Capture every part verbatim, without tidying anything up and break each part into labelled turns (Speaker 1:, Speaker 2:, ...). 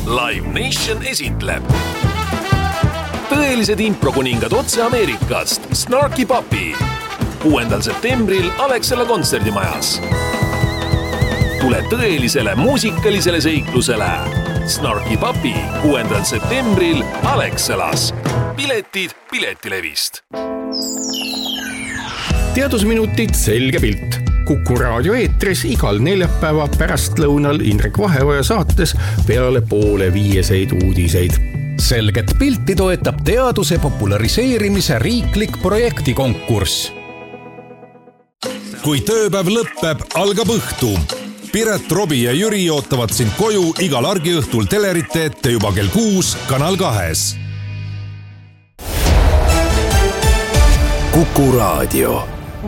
Speaker 1: Live Nation esitleb tõelised improkuningad otse Ameerikast Snarky Puppy kuuendal septembril Alexela kontserdimajas. Tule tõelisele muusikalisele seiklusele Snarky Puppy kuuendal septembril Alexelas. Piletid Piletilevist.
Speaker 2: Teadusminutid selge pilt. Kuku raadio eetris igal neljapäeva pärastlõunal Indrek Vaheoja saates peale poole viieseid uudiseid.
Speaker 3: Selget pilti toetab teaduse populariseerimise riiklik projektikonkurss. Kui tööpäev lõppeb, algab õhtu. Piret, Robi ja Jüri ootavad sind koju igal argiõhtul telerite ette juba kell kuus Kanal kahes.
Speaker 1: Kuku raadio.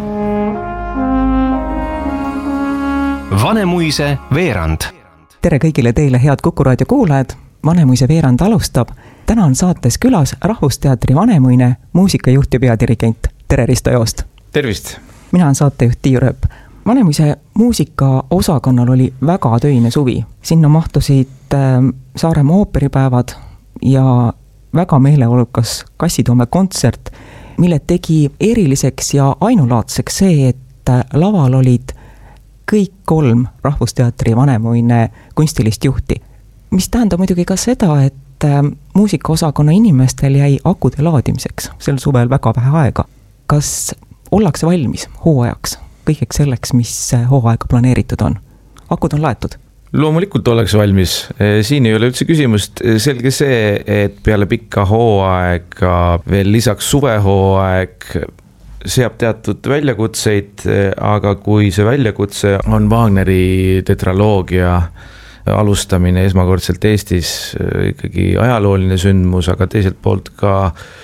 Speaker 4: Vanemuise veerand.
Speaker 5: Tere kõigile teile, head Kuku raadio kuulajad. Vanemuise veerand alustab. Täna on saates külas Rahvusteatri Vanemuine muusikajuht ja peadirigent. Tere, Risto Joost.
Speaker 6: Tervist.
Speaker 5: Mina olen saatejuht Tiiu Rööp. Vanemuise muusika osakonnal oli väga töine suvi. Sinna mahtusid Saaremaa ooperipäevad ja väga meeleolukas Kassitoome kontsert, mille tegi eriliseks ja ainulaadseks see, et laval olid kõik kolm Rahvusteatri Vanemuine kunstilist juhti. Mis tähendab muidugi ka seda, et muusikaosakonna inimestel jäi akude laadimiseks sel suvel väga vähe aega. Kas ollakse valmis hooajaks, kõigeks selleks, mis hooaega planeeritud on? Akud on laetud?
Speaker 6: Loomulikult ollakse valmis. Siin ei ole üldse küsimust. Selge see, et peale pikka hooaega veel lisaks suvehooaeg seab teatud väljakutseid, aga kui see väljakutse on Wagneri tetraloogia alustamine esmakordselt Eestis, ikkagi ajalooline sündmus, aga teiselt poolt ka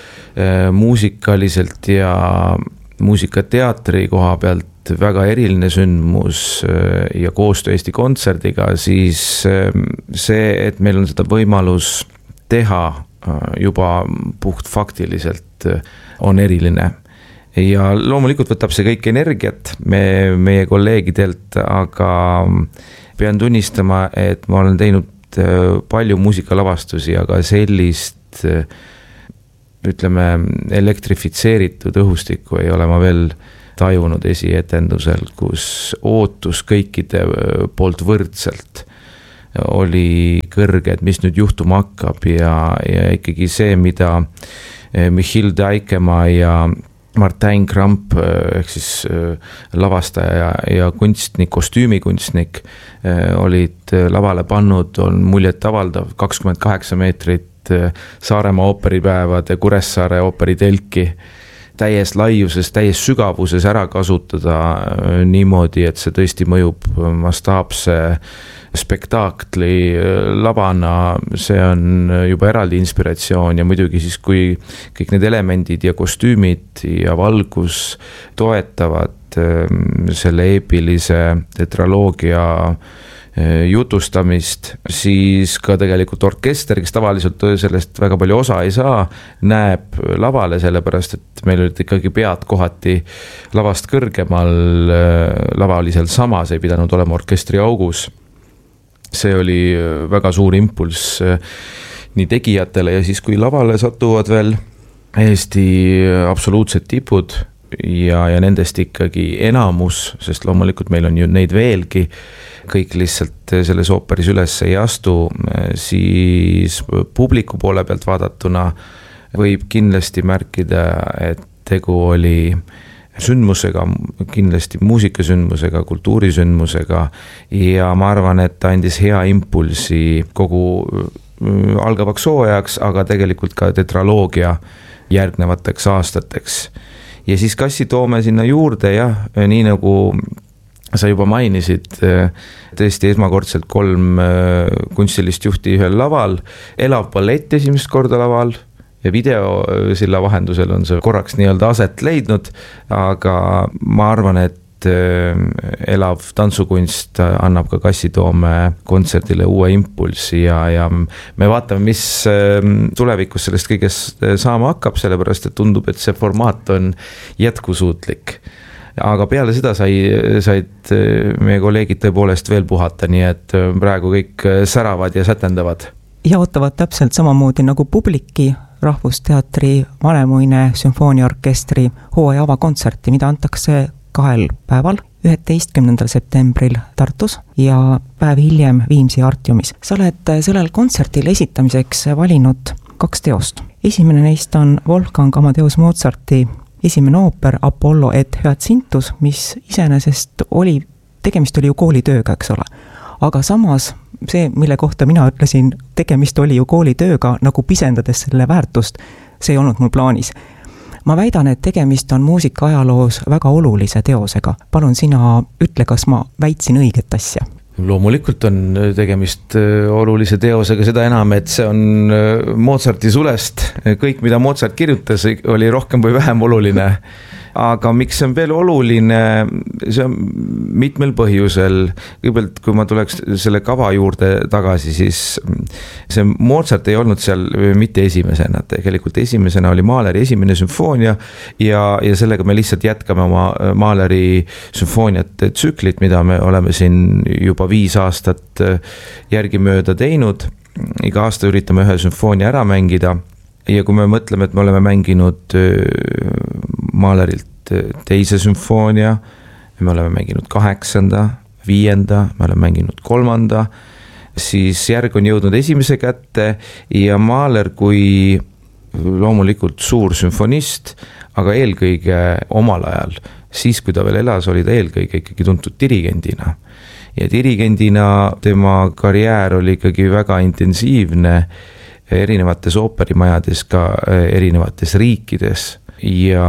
Speaker 6: muusikaliselt ja muusikateatri koha pealt väga eriline sündmus ja koostöö Eesti Kontserdiga, siis see, et meil on seda võimalus teha juba puht faktiliselt, on eriline. Ja loomulikult võtab see kõik energiat me, meie kolleegidelt, aga pean tunnistama, et ma olen teinud palju muusikalavastusi, aga sellist, ütleme, elektrifitseeritud õhustikku ei ole ma veel tajunud esietendusel, kus ootus kõikide poolt võrdselt oli kõrge, et mis nüüd juhtuma hakkab ja, ja ikkagi see, mida Michiel Daikema ja Martin Kramp, ehk siis lavastaja ja, ja kunstnik, kostüümikunstnik olid lavale pannud, on muljet avaldav kakskümmend kaheksa meetrit Saaremaa ooperipäevade, Kuressaare ooperitelki täies laiuses, täies sügavuses ära kasutada niimoodi, et see tõesti mõjub mastaapse spektaakli lavana, see on juba eraldi inspiratsioon ja muidugi siis, kui kõik need elemendid ja kostüümid ja valgus toetavad selle eepilise tetraloogia jutustamist, siis ka tegelikult orkester, kes tavaliselt sellest väga palju osa ei saa, näeb lavale, sellepärast, et meil olid ikkagi pead kohati lavast kõrgemal, lava oli seal samas, ei pidanud olema orkestri augus. See oli väga suur impulss nii tegijatele ja siis, kui lavale satuvad veel Eesti absoluutsed tipud ja, ja nendest ikkagi enamus, sest loomulikult meil on ju neid veelgi, kõik lihtsalt selles ooperis üles ei astu, siis publiku poole pealt vaadatuna võib kindlasti märkida, et tegu oli sündmusega, kindlasti muusikasündmusega, kultuurisündmusega ja ma arvan, et ta andis hea impulsi kogu algavaks hooajaks, aga tegelikult ka tetraloogia järgnevateks aastateks. Ja siis Kassitoome sinna juurde, jah, nii nagu sa juba mainisid, tõesti esmakordselt kolm kunstilist juhti ühel laval, elav ballett esimest korda laval ja video silla vahendusel on see korraks nii-öelda aset leidnud, aga ma arvan, et elav tantsukunst annab ka Kassitoome kontserdile uue impulsi ja, ja me vaatame, mis tulevikus sellest kõigest saama hakkab, sellepärast, et tundub, et see formaat on jätkusuutlik. Aga peale seda sai, said meie kolleegid tõepoolest veel puhata, nii et praegu kõik säravad ja sätendavad.
Speaker 5: jaotavad täpselt samamoodi nagu Publiki Rahvusteatri Vanemuine sümfooniaorkestri hooaja avakontserti, mida antakse kahel päeval, üheteistkümnendal septembril Tartus ja päev hiljem Viimsi Artiumis. Sa oled sellel kontsertil esitamiseks valinud kaks teost. Esimene neist on Wolfgang Amadeus Mozarti esimene ooper Apollo et Hyacinthus, mis iseenesest oli, tegemist oli ju koolitööga, eks ole. Aga samas see, mille kohta mina ütlesin, tegemist oli ju koolitööga, nagu pisendades selle väärtust, see ei olnud mul plaanis. Ma väidan, et tegemist on muusikaajaloos väga olulise teosega. Palun sina ütle, kas ma väitsin õiget asja?
Speaker 6: Loomulikult on tegemist olulise teosega, seda enam, et see on Mozarti sulest. Kõik, mida Mozart kirjutas, oli rohkem või vähem oluline. Aga miks see on veel oluline, see on mitmel põhjusel. Kõigepealt, kui ma tuleks selle kava juurde tagasi, siis see Mozart ei olnud seal mitte esimesena. Tegelikult esimesena oli Mahleri esimene sümfoonia ja, ja sellega me lihtsalt jätkame oma Mahleri sümfooniate tsüklit, mida me oleme siin juba viis aastat järgimööda teinud. Iga aasta üritame ühe sümfoonia ära mängida. Ja kui me mõtleme, et me oleme mänginud Mahlerilt teise sümfoonia, me oleme mänginud kaheksanda, viienda, me oleme mänginud kolmanda, siis järg on jõudnud esimese kätte ja Mahler kui loomulikult suur sümfonist, aga eelkõige omal ajal, siis kui ta veel elas, oli ta eelkõige ikkagi tuntud dirigendina. Ja dirigendina tema karjäär oli ikkagi väga intensiivne erinevates ooperimajades, ka erinevates riikides. Ja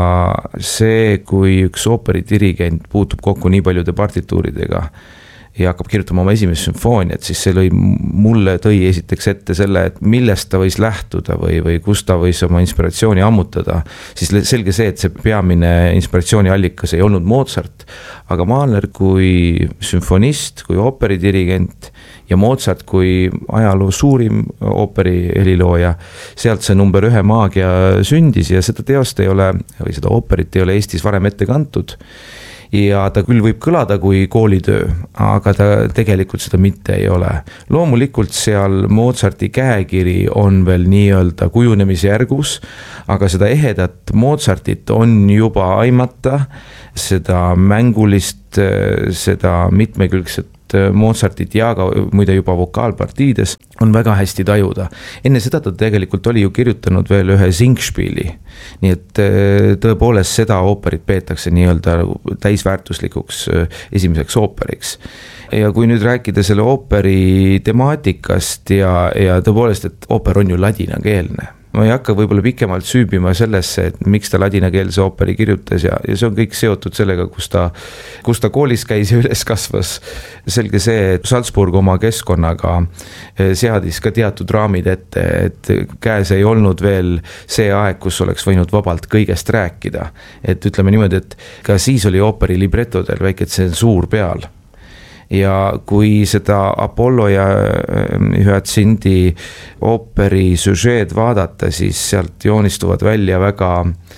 Speaker 6: see, kui üks ooperidirigent puutub kokku nii paljude partituuridega ja hakkab kirjutama oma esimest sümfooniat, siis see lõi mulle tõi esiteks ette selle, et millest ta võis lähtuda või, või kus ta võis oma inspiratsiooni ammutada. Siis selge see, et see peamine inspiratsiooni allikas ei olnud Mozart, aga Mahler kui sümfonist, kui ooperidirigent ja Mozart kui ajaloo suurim ooperi helilooja, sealt see number ühe maagia sündis ja seda teost ei ole, või seda ooperit ei ole Eestis varem ette kantud. Ja ta küll võib kõlada kui koolitöö, aga ta tegelikult seda mitte ei ole. Loomulikult seal Mozarti käekiri on veel nii-öelda kujunemisjärgus, aga seda ehedat Mozartit on juba aimata, seda mängulist, seda mitmekülgset Mozartit ja ka muide juba vokaalpartiides on väga hästi tajuda. Enne seda ta tegelikult oli ju kirjutanud veel ühe Singspieli, nii et tõepoolest seda ooperit peetakse nii-öelda täisväärtuslikuks esimeseks ooperiks. Ja kui nüüd rääkida selle ooperi temaatikast ja, ja tõepoolest, et ooper on ju ladinakeelne. Ma ei hakka võib-olla pikemalt süübima sellesse, et miks ta ladinakeelse ooperi kirjutas ja, ja see on kõik seotud sellega, kus ta, kus ta koolis käis ja üles kasvas. Selge see, et Salzburg oma keskkonnaga seadis ka teatud raamid ette, et käes ei olnud veel see aeg, kus oleks võinud vabalt kõigest rääkida. Et ütleme niimoodi, et ka siis oli ooperi libretodel väike tsensuur peal. Ja kui seda Apollo ja Hyacinthi ooperi süžeed vaadata, siis sealt joonistuvad välja väga,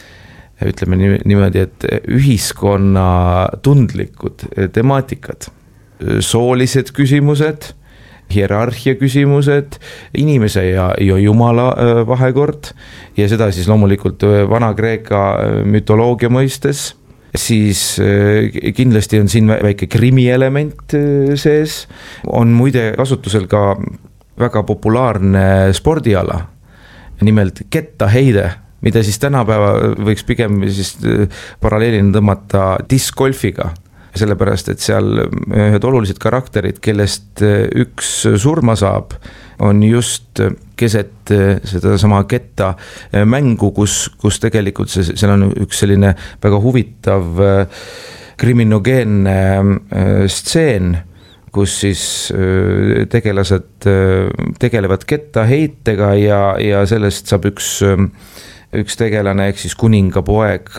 Speaker 6: ütleme niimoodi, et ühiskonna tundlikud temaatikad, soolised küsimused, hierarhia küsimused, inimese ja, ja jumala vahekord ja seda siis loomulikult Vana-Kreeka mütoloogia mõistes. Siis kindlasti on siin väike krimi element sees, on muide kasutusel ka väga populaarne spordiala, nimelt kettaheide, mida siis tänapäeva võiks pigem siis paralleelina tõmmata discgolfiga, sellepärast et seal ühed olulised karakterid, kellest üks surma saab, on just keset seda sama ketta mängu, kus, kus tegelikult see, seal on üks selline väga huvitav kriminogeenne stseen, kus siis tegelased tegelevad kettaheitega ja, ja sellest saab üks, üks tegelane, ehk siis kuninga poeg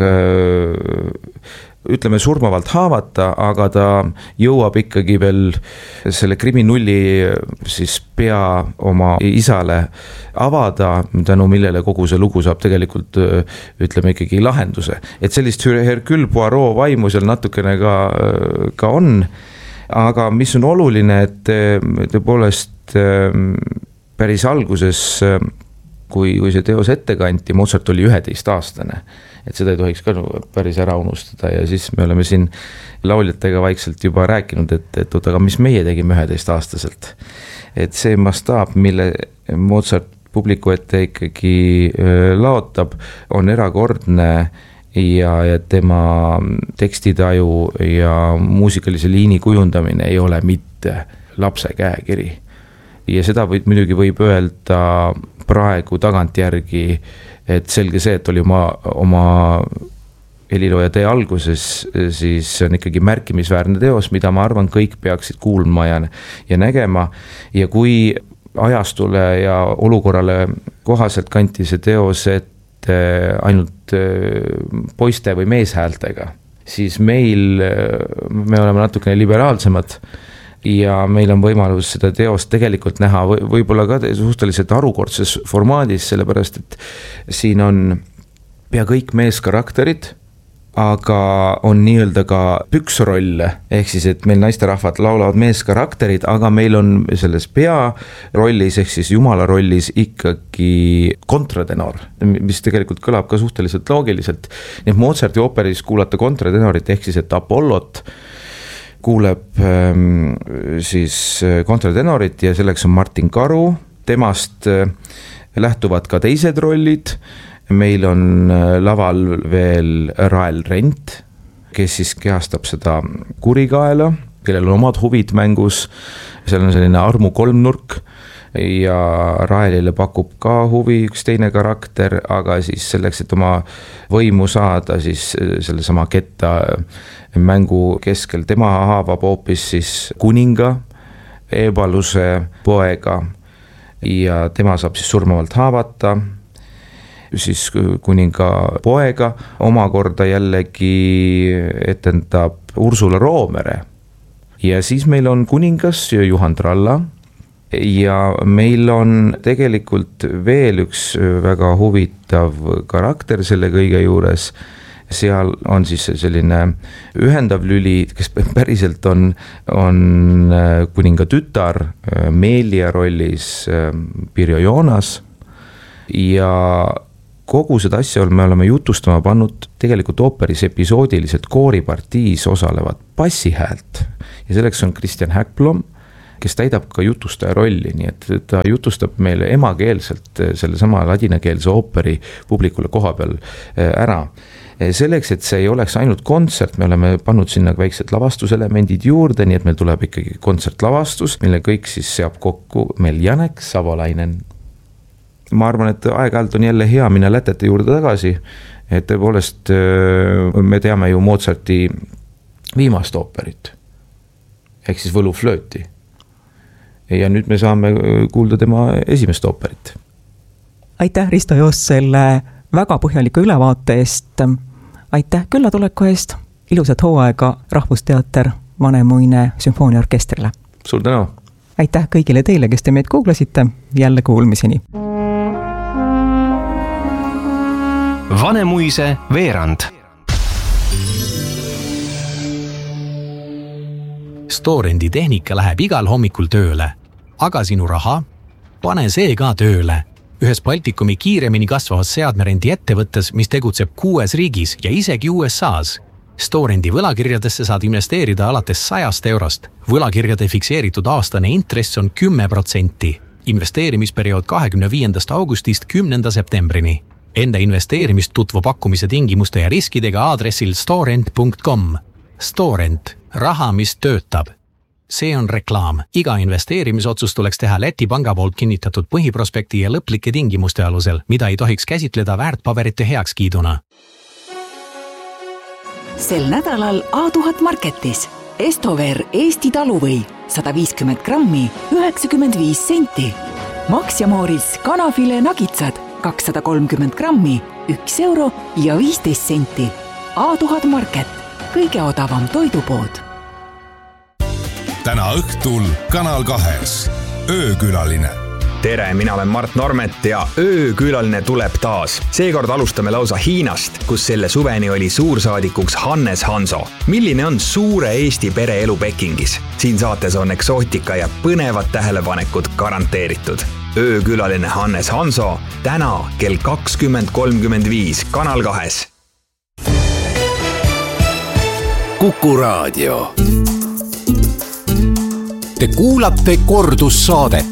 Speaker 6: ütleme surmavalt haavata, aga ta jõuab ikkagi veel selle kriminulli siis pea oma isale avada, tänu millele kogu see lugu saab tegelikult ütleme ikkagi lahenduse. Et sellist Hercule Poirot vaimu seal natukene ka, ka on, aga mis on oluline, et tõepoolest päris alguses, kui, kui see teos ette kanti, Mozart oli üheteist aastane, et seda ei tohiks ka päris ära unustada ja siis me oleme siin lauljatega vaikselt juba rääkinud, et, et oot, aga mis meie tegime üheteist aastaselt. Et see mastaap, mille Mozart publiku ette ikkagi laotab, on erakordne ja, ja tema tekstitaju ja muusikalise liini kujundamine ei ole mitte lapse käekiri. Ja seda võib, muidugi võib öelda praegu tagantjärgi, et selge see, et oli oma, oma helilooja tee alguses, siis on ikkagi märkimisväärne teos, mida ma arvan, kõik peaksid kuulma ja, ja nägema. Ja kui ajastule ja olukorrale kohaselt kanti see teos ette ainult poiste või meeshäältega, siis meil, me oleme natukene liberaalsemad ja meil on võimalus seda teost tegelikult näha või, võib-olla ka suhteliselt harukordses formaadis, sellepärast et siin on pea kõik meeskarakterid, aga on nii-öelda ka püksrolle, ehk siis, et meil naisterahvad laulavad meeskarakterid, aga meil on selles pearollis, ehk siis jumala rollis ikkagi kontratenor, mis tegelikult kõlab ka suhteliselt loogiliselt. Nii et Mozarti ooperis kuulata kontratenorit, ehk siis, et Apollot kuuleb ähm, siis kontratenorit ja selleks on Martin Karu, temast äh, lähtuvad ka teised rollid. Meil on laval veel Rael Rent, kes siis kehastab seda kurikaela, kellel on omad huvid mängus, seal on selline armu kolmnurk ja Raelile pakub ka huvi üks teine karakter, aga siis selleks, et oma võimu saada, siis selle sama ketta mängu keskel tema haavab hoopis siis kuninga, Ebaluse poega ja tema saab siis surmavalt haavata, siis kuninga poega omakorda jällegi etendab Ursula Roomere ja siis meil on kuningas Juhan Tralla ja meil on tegelikult veel üks väga huvitav karakter selle kõige juures. Seal on siis selline ühendav lüli, kes päriselt on, on kuninga tütar Meelia rollis Pirjo Joonas ja kogu seda asja me oleme jutustama pannud tegelikult ooperis episoodiliselt kooripartiis osalevat bassihäält ja selleks on Kristjan Häkblom, kes täidab ka jutustaja rolli, nii et ta jutustab meile emakeelselt selle sama ladinakeelse ooperi publikule koha peal ära. Selleks, et see ei oleks ainult kontsert, me oleme pannud sinna väiksed lavastuselemendid juurde, nii et meil tuleb ikkagi kontsertlavastus, mille kõik siis seab kokku meil Janek Savolainen. Ma arvan, et aeg-ajalt on jälle hea minna lätete juurde tagasi, et tõepoolest me teame ju Mozarti viimast ooperit, ehk siis Võluflööti. Ja nüüd me saame kuulda tema esimest ooperit.
Speaker 5: Aitäh, Risto Joost, selle väga põhjaliku ülevaate eest. Aitäh küllatuleku eest, ilusat hooaega Rahvusteater Vanemuine sümfooniaorkestrile.
Speaker 6: Suur tänu!
Speaker 5: Aitäh kõigile teile, kes te meid kuulasite, jälle kuulmiseni!
Speaker 4: Vanemuise veerand. Storendi tehnika läheb igal hommikul tööle, aga sinu raha? Pane see ka tööle. Ühes Baltikumi kiiremini kasvavas seadmerendi ettevõttes, mis tegutseb kuues riigis ja isegi U S A's. Storendi võlakirjadesse saad investeerida alates sajast eurost. Võlakirjade fikseeritud aastane intress on kümme protsenti. Investeerimisperiood kahekümne viiendast augustist kümnenda septembrini. Enda investeerimist tutvu pakkumise tingimuste ja riskidega aadressil storent punkt com. Storent. Raha, mis töötab. See on reklaam. Iga investeerimisotsus tuleks teha Läti panga poolt kinnitatud põhiprospekti ja lõplike tingimuste alusel, mida ei tohiks käsitleda väärtpaberite heakskiiduna.
Speaker 7: Sel nädalal A tuhat Marketis. Estover Eesti taluvõi sada viiskümmend grammi, üheksakümmend viis senti. Max ja Mooris kanafile nagitsad kakssada kolmkümmend grammi, üks euro ja viisteist senti. A tuhat Market. Kõige odavam toidupood.
Speaker 3: Täna õhtul Kanal kahes. Öökülaline.
Speaker 8: Tere, mina olen Mart Normet ja öökülaline tuleb taas. Seekord alustame lausa Hiinast, kus selle suveni oli suursaadikuks Hannes Hanso. Milline on suure Eesti pereelu Pekingis? Siin saates on eksootika ja põnevad tähelepanekud garanteeritud. öökülaline Hannes Hanso täna kell kakskümmend kolmkümmend viis Kanal kahes.
Speaker 1: Kuku Raadio.
Speaker 9: Te kuulate kordussaadet.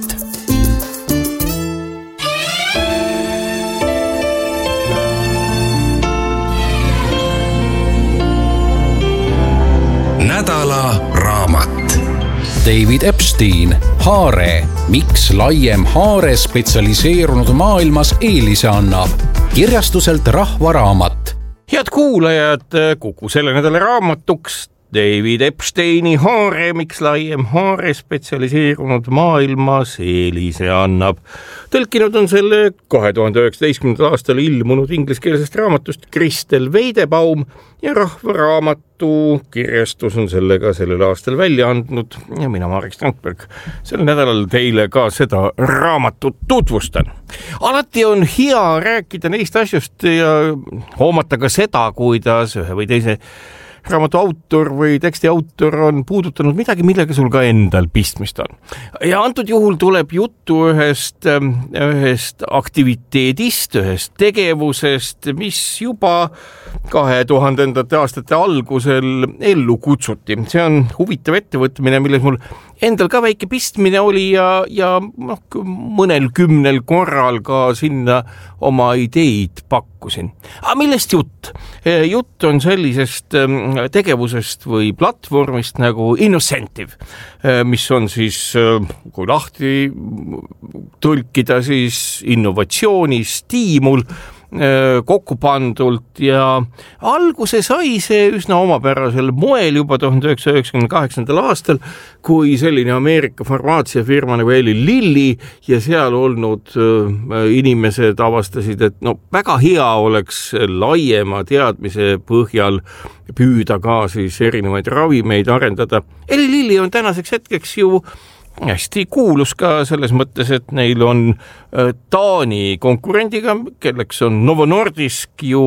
Speaker 3: Nädala raamat.
Speaker 9: David Epstein, Haare, miks laiem haare spetsialiseerunud maailmas eelise annab. Kirjastuselt Rahvaraamat.
Speaker 2: Head kuulajad, Kuku selle nädala raamatuks David Epsteini Haare, miks laiem haare spetsialiseerunud maailmas eelise annab. Tõlkinud on selle kahe tuhande üheksateistkümnendal aastal ilmunud ingliskeelsest raamatust Kristel Veidebaum ja Rahvaraamatu kirjastus on sellega sellel aastal välja andnud ja mina, Marek Strandberg, sel nädalal teile ka seda raamatut tutvustan. Alati on hea rääkida neist asjust ja hoomata ka seda, kuidas ühe või teise raamatu autor või teksti autor on puudutanud midagi, millega sul ka endal pistmist on. Ja antud juhul tuleb juttu ühest, ühest aktiviteedist, ühest tegevusest, mis juba kahe tuhandendate aastate algusel ellu kutsuti. See on huvitav ettevõtmine, milles mul endal ka väike pistmine oli ja, ja noh, mõnel kümnel korral ka sinna oma ideid pakkusin. Aga millest jutt? Jutt on sellisest tegevusest või platvormist nagu Innocentive, mis on siis, kui lahti tõlkida, siis innovatsiooni stiimul kokku pandult ja alguse sai see üsna omapärasel moel juba tuhande üheksasaja üheksakümne kaheksandal aastal, kui selline Ameerika farmaatsiafirma nagu Eli Lilly ja seal olnud inimesed avastasid, et no väga hea oleks laiema teadmise põhjal püüda ka siis erinevaid ravimeid arendada. Eli Lilly on tänaseks hetkeks ju hästi kuulus ka selles mõttes, et neil on Taani konkurendiga, kelleks on Novo Nordisk ju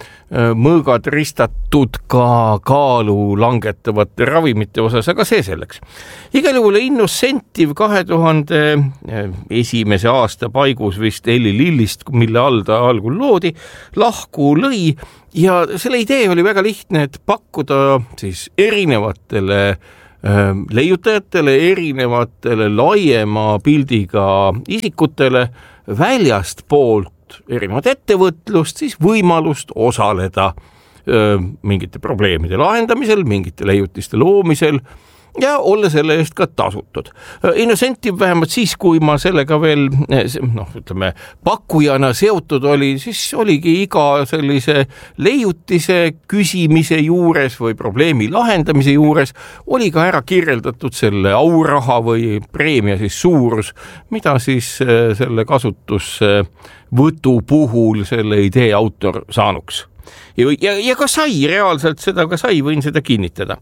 Speaker 2: mõõgad ristatud ka kaalu langetavate ravimite osas, aga see selleks. Igal juhul Innocentive kahe tuhande esimese aasta paigus vist Eli Lillist, mille all ta algul loodi, lahku lõi ja selle idee oli väga lihtne, et pakkuda siis erinevatele leiutajatele, erinevatele laiema pildiga isikutele väljast poolt erinevat ettevõtlust, siis võimalust osaleda öö, mingite probleemide lahendamisel, mingite leiutiste loomisel ja olla selle eest ka tasutud. Innocentive vähemalt siis, kui ma sellega veel noh, ütleme, pakkujana seotud oli, siis oligi iga sellise leiutise küsimise juures või probleemi lahendamise juures oli ka ära kirjeldatud selle auraha või preemia siis suurus, mida siis selle kasutusvõtu puhul selle idee autor saanuks. Ja, ja, ja ka sai reaalselt seda, ka sai, võin seda kinnitada.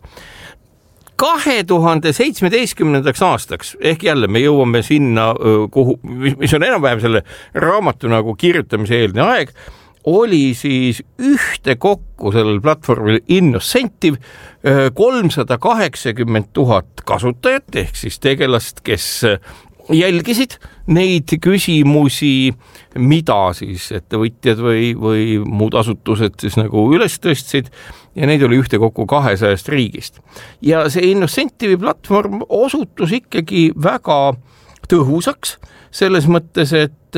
Speaker 2: kahe tuhande seitsmeteistkümnendaks aastaks, ehk jälle me jõuame sinna, kuhu, mis on enam-vähem selle raamatu nagu kirjutamise eelne aeg, oli siis ühte kokku sellel platvormil Innocentive kolmsada kaheksakümmend tuhat kasutajat, ehk siis tegelast, kes jälgisid neid küsimusi, mida siis ettevõtjad või, või muud asutused siis nagu üles tõstsid ja neid oli ühte kokku kahesajast riigist. Ja see Innocentive'i platvorm osutus ikkagi väga tõhusaks selles mõttes, et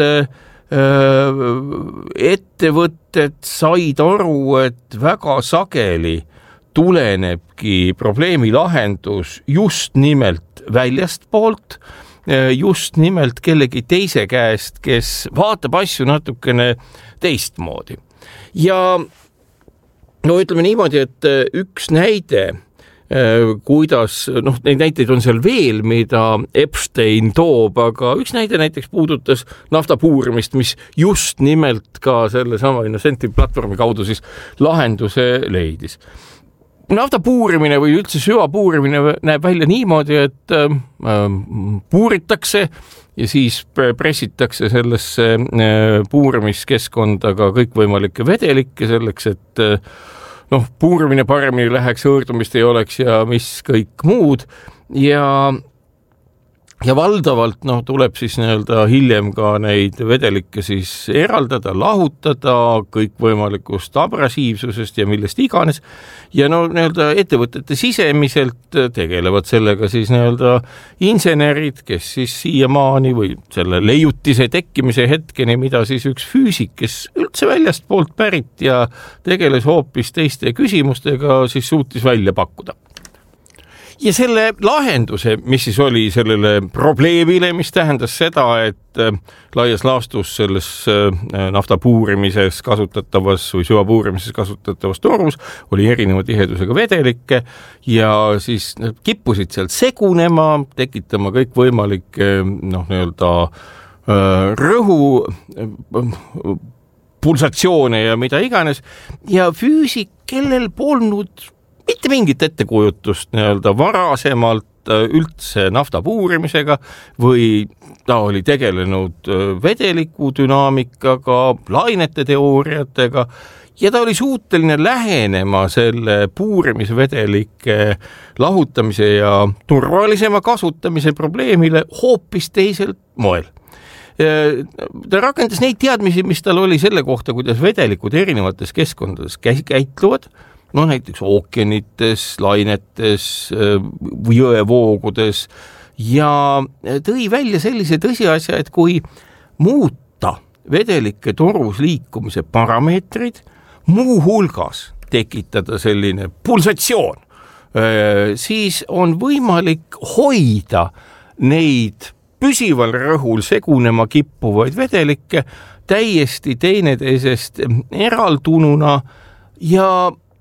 Speaker 2: ettevõtted said aru, et väga sageli tulenebki probleemi lahendus just nimelt väljast poolt, just nimelt kellegi teise käest, kes vaatab asju natukene teistmoodi. Ja no ütleme niimoodi, et üks näide, kuidas, noh, neid näiteid on seal veel, mida Epstein toob, aga üks näide näiteks puudutas naftapuurimist, mis just nimelt ka selle sama Innocentive platvormi kaudu siis lahenduse leidis. Naftapuurimine või üldse süvapuurimine näeb välja niimoodi, et puuritakse ja siis pressitakse sellesse puurimiskeskkonda ka kõikvõimalikke vedelikke selleks, et noh, puurimine paremini läheks, hõõrdumist ei oleks ja mis kõik muud. Ja ja valdavalt noh, tuleb siis nii-öelda hiljem ka neid vedelikke siis eraldada, lahutada kõikvõimalikust abrasiivsusest ja millest iganes. Ja no nii-öelda ettevõtete sisemiselt tegelevad sellega siis nii-öelda insenerid, kes siis siiamaani või selle leiutise tekkimise hetkeni, mida siis üks füüsik, kes üldse väljast poolt pärit ja tegeles hoopis teiste küsimustega, siis suutis välja pakkuda. Ja selle lahenduse, mis siis oli sellele probleemile, mis tähendas seda, et laias laastus selles nafta puurimises kasutatavas või süva puurimises kasutatavas torus oli erineva tihedusega vedelikke ja siis kippusid sealt segunema, tekitama kõik võimalik noh, nii-öelda rõhu pulsatsioone ja mida iganes ja füüsik, kellel polnud mitte mingit ettekujutust nii-öelda varasemalt üldse nafta puurimisega või ta oli tegelenud vedeliku dünaamikaga, lainete teooriatega ja ta oli suuteline lähenema selle puurimisvedelike lahutamise ja turvalisema kasutamise probleemile hoopis teiselt moel. Ta rakendas neid teadmisi, mis tal oli selle kohta, kuidas vedelikud erinevates keskkondades käitluvad, no näiteks ookeanites, lainetes või jõevoogudes ja tõi välja sellise tõsiasja, et kui muuta vedelike torus liikumise parameetrid, muu hulgas tekitada selline pulsatsioon, siis on võimalik hoida neid püsival rõhul segunema kippuvaid vedelikke täiesti teineteisest eraldununa ja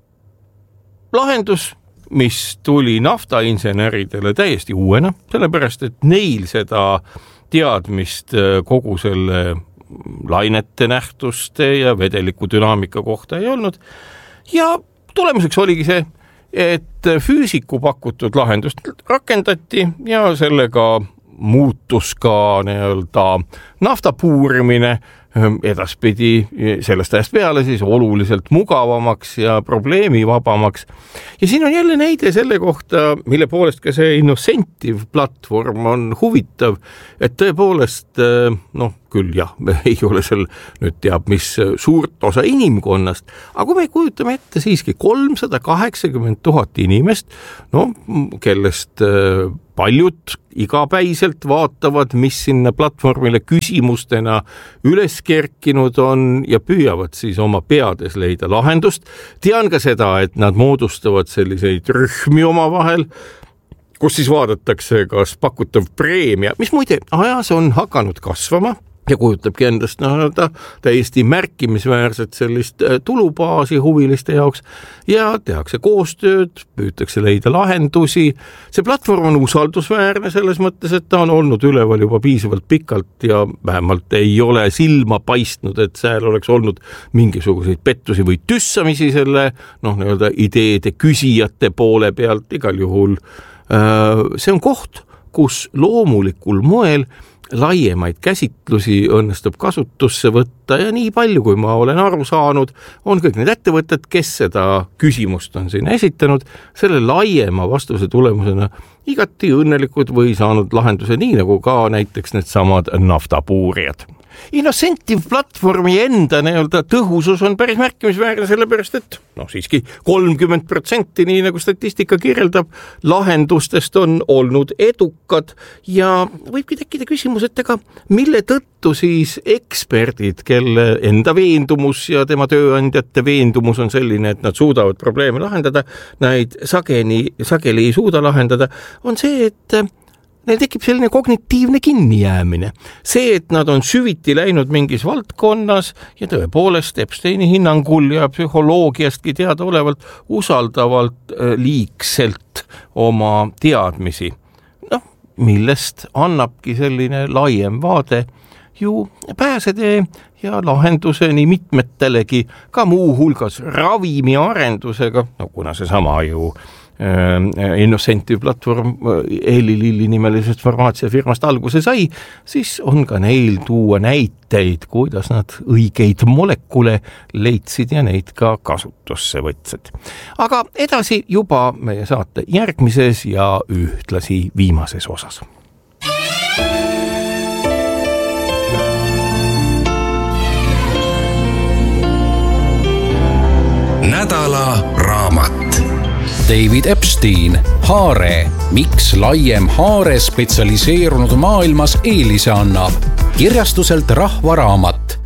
Speaker 2: lahendus, mis tuli naftainseneridele täiesti uuena, sellepärast, et neil seda teadmist kogu selle lainete nähtuste ja vedeliku dünaamika kohta ei olnud. Ja tulemuseks oligi see, et füüsiku pakutud lahendust rakendati ja sellega muutus ka nii-öelda nafta puurimine edaspidi sellest ajast peale siis oluliselt mugavamaks ja probleemivabamaks. Ja siin on jälle näide selle kohta, mille poolest ka see Innocentive platvorm on huvitav, et tõepoolest, noh, küll jah, ei ole seal nüüd teab, mis suurt osa inimkonnast, aga kui me kujutame ette siiski kolmsada kaheksakümmend tuhat inimest, no, kellest paljud igapäiselt vaatavad, mis sinna platvormile küsimustena üles kerkinud on ja püüavad siis oma peades leida lahendust. Tean ka seda, et nad moodustavad selliseid rühmi oma vahel, kus siis vaadatakse, kas pakutav preemia, mis muide ajas on hakanud kasvama ja kujutabki endast no, ta, täiesti märkimisväärset sellist tulubaasi huviliste jaoks ja tehakse koostööd, püütakse leida lahendusi. See platvorm on usaldusväärne selles mõttes, et ta on olnud üleval juba piisavalt pikalt ja vähemalt ei ole silma paistnud, et seal oleks olnud mingisuguseid pettusi või tüssamisi selle noh, nii-öelda ideede küsijate poole pealt igal juhul. See on koht, kus loomulikul moel laiemaid käsitlusi õnnestub kasutusse võtta ja nii palju, kui ma olen aru saanud, on kõik need ettevõtted, kes seda küsimust on siin esitanud, selle laiema vastuse tulemusena igati õnnelikud või saanud lahenduse nii nagu ka näiteks need samad naftapuurijad. Innocentive platvormi enda nii-öelda tõhusus on päris märkimisväärne sellepärast, et noh siiski kolmkümmend protsenti, nii nagu statistika kirjeldab, lahendustest on olnud edukad ja võibki tekkida küsimus, et ega mille tõttu siis eksperdid, kelle enda veendumus ja tema tööandjate veendumus on selline, et nad suudavad probleeme lahendada, neid sageni, sageli ei suuda lahendada, on see, et neil tekib selline kognitiivne kinnijäämine. See, et nad on süviti läinud mingis valdkonnas ja tõepoolest Epsteini hinnangul ja psühholoogiastki teada olevalt usaldavalt liigselt oma teadmisi. Noh, millest annabki selline laiem vaade ju pääsetee ja lahenduseni mitmetelegi ka muu hulgas ravimi arendusega, no kuna see sama ju Innocentive platvorm Eli Lilli nimelisest farmaatsiafirmast alguse sai, siis on ka neil tuua näiteid, kuidas nad õigeid molekule leidsid ja neid ka kasutusse võtsid. Aga edasi juba meie saate järgmises ja ühtlasi viimases osas.
Speaker 1: nädala raamat.
Speaker 9: David Epstein, Haare, miks laiem haare spetsialiseerunud maailmas eelise annab. Kirjastuselt Rahva Raamat.